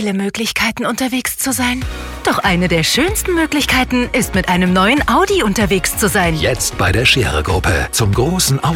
viele Möglichkeiten, unterwegs zu sein. Doch eine der schönsten Möglichkeiten ist, mit einem neuen Audi unterwegs zu sein. Jetzt bei der Scherer-Gruppe zum großen